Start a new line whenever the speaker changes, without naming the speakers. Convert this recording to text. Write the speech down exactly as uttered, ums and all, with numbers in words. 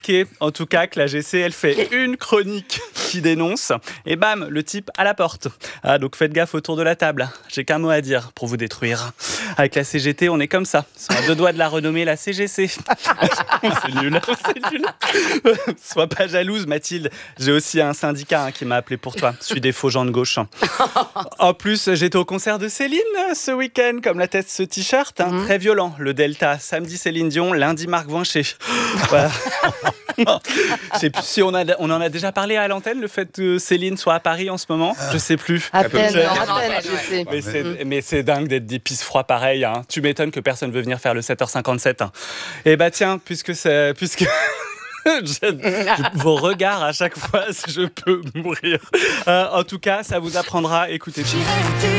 En tout cas, que la G C, elle fait une chronique qui dénonce, et bam, le type à la porte. Ah, donc faites gaffe autour de la table. J'ai qu'un mot à dire pour vous détruire. Avec la C G T, on est comme ça. Ils sont à deux doigts de la renommer la C G C. C'est nul, c'est nul. Sois pas jalouse, Mathilde. J'ai aussi un syndicat hein, qui m'a appelé pour toi. Celui des faux gens de gauche. En plus, j'étais au concert de Céline ce week-end, comme l'atteste ce t-shirt. Hein, mmh. Très violent. Le Delta. Samedi Céline Dion, lundi Marc Vincher. Voilà. Je sais plus si on, a, on en a déjà parlé à l'antenne, le fait que Céline soit à Paris en ce moment. Je sais plus.
À peine, non, à peine, je sais.
Mais c'est, mais c'est dingue d'être des pisse froids pareils. Hein. Tu m'étonnes que personne veut venir faire le sept heures cinquante-sept. Hein. Et bah tiens, puisque c'est... Puisque... Je, je, vos regards à chaque fois, je peux mourir. Euh, en tout cas, ça vous apprendra. Écoutez.